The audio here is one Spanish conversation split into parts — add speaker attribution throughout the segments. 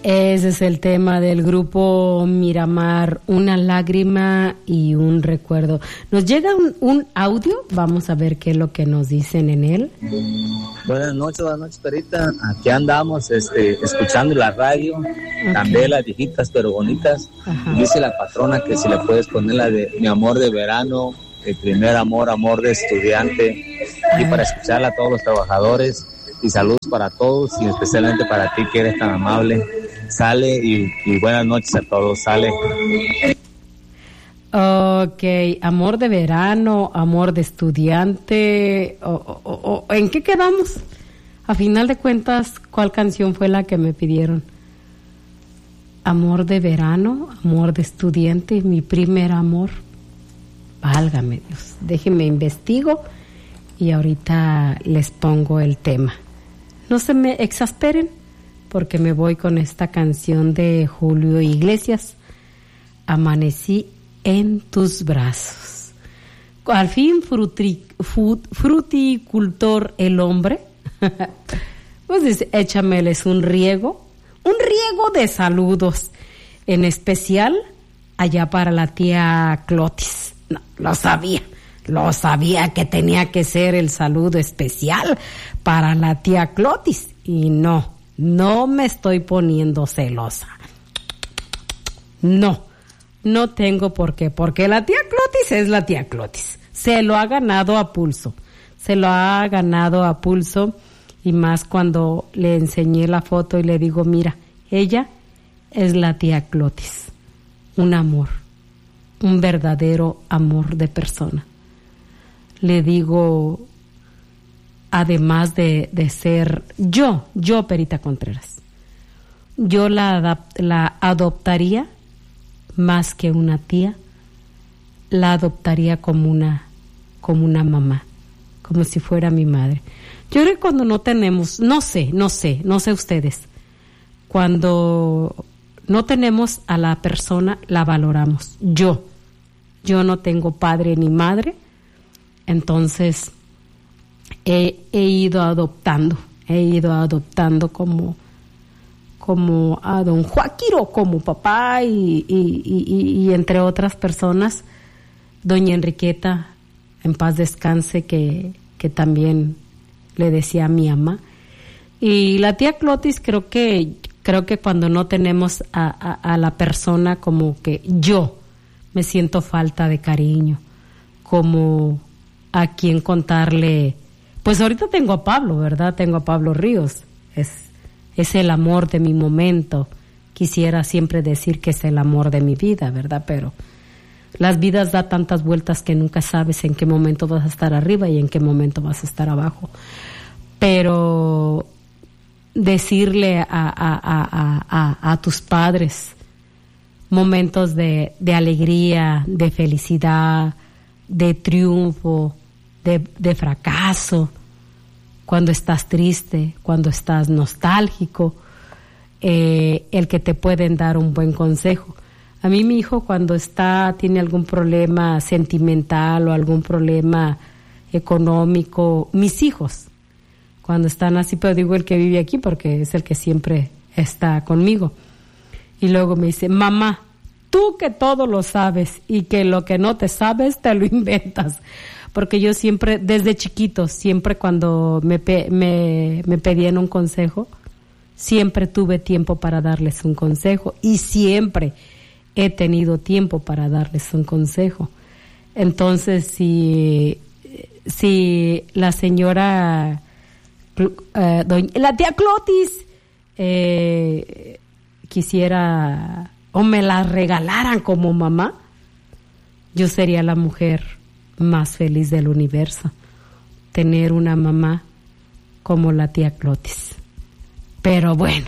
Speaker 1: Ese es el tema del grupo Miramar, una lágrima y un recuerdo. Nos llega un audio, vamos a ver qué es lo que nos dicen en él.
Speaker 2: Buenas noches, Perita. Aquí andamos escuchando la radio, también las viejitas pero bonitas. Ajá. Dice la patrona que si le puedes poner la de Mi amor de verano, el primer amor, amor de estudiante, y para escucharla a todos los trabajadores. Y saludos para todos y especialmente para ti que eres tan amable. Sale y buenas noches a todos. Sale.
Speaker 1: Ok, amor de verano, amor de estudiante. ¿En qué quedamos? A final de cuentas, ¿cuál canción fue la que me pidieron? Amor de verano, amor de estudiante, mi primer amor. Válgame Dios, déjenme investigo y ahorita les pongo el tema. No se me exasperen porque me voy con esta canción de Julio Iglesias. Amanecí en tus brazos. Al fin fruticultor el hombre. Pues dice, échameles un riego de saludos, en especial allá para la tía Clotis. No, lo sabía que tenía que ser el saludo especial para la tía Clotis. Y no me estoy poniendo celosa. No tengo por qué, porque la tía Clotis es la tía Clotis. Se lo ha ganado a pulso. Y más cuando le enseñé la foto y le digo, mira, ella es la tía Clotis. Un amor, un verdadero amor de persona. Le digo, además de ser yo, Perita Contreras, yo la adoptaría más que una tía, la adoptaría como una mamá, como si fuera mi madre. Yo creo que cuando no tenemos, no sé ustedes, cuando no tenemos a la persona, la valoramos. Yo no tengo padre ni madre, entonces he ido adoptando como a don Joaquiro como papá y entre otras personas, doña Enriqueta, en paz descanse, que también le decía a mi mamá, y la tía Clotis. Creo que cuando no tenemos a la persona, como que yo me siento falta de cariño, como a quien contarle. Pues ahorita tengo a Pablo, ¿verdad? Tengo a Pablo Ríos. Es el amor de mi momento. Quisiera siempre decir que es el amor de mi vida, ¿verdad? Pero las vidas da tantas vueltas que nunca sabes en qué momento vas a estar arriba y en qué momento vas a estar abajo. Pero decirle a tus padres momentos de alegría, de felicidad, de triunfo, de fracaso, cuando estás triste, cuando estás nostálgico, el que te pueden dar un buen consejo. A mí mi hijo cuando tiene algún problema sentimental o algún problema económico, mis hijos, cuando están así, pero digo el que vive aquí porque es el que siempre está conmigo, y luego me dice, mamá, tú que todo lo sabes y que lo que no te sabes te lo inventas. Porque yo siempre, desde chiquito, siempre cuando me pedían un consejo, siempre tuve tiempo para darles un consejo y siempre he tenido tiempo para darles un consejo. Entonces, si la señora, la tía Clotis, quisiera o me la regalaran como mamá, yo sería la mujer más feliz del universo, tener una mamá como la tía Clotis. Pero bueno,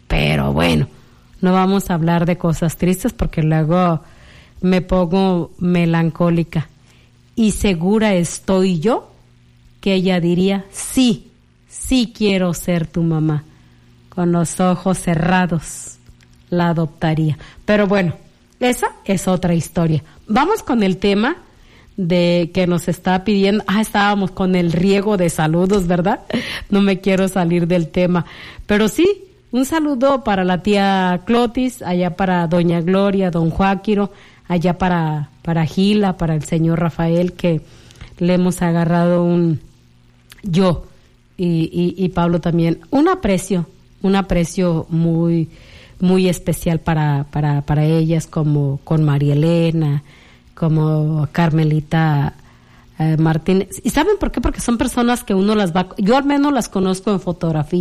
Speaker 1: no vamos a hablar de cosas tristes porque luego me pongo melancólica, y segura estoy yo que ella diría, sí quiero ser tu mamá. Con los ojos cerrados la adoptaría. Pero bueno, esa es otra historia. Vamos con el tema de que nos está pidiendo. Estábamos con el riego de saludos, ¿verdad? No me quiero salir del tema. Pero sí, Un saludo para la tía Clotis, allá para doña Gloria, don Joaquiro, allá para Gila, para el señor Rafael, que le hemos agarrado yo y Pablo también, un aprecio muy, muy especial para ellas, como con María Elena, como Carmelita Martínez. ¿Y saben por qué? Porque son personas que uno yo al menos las conozco en fotografía.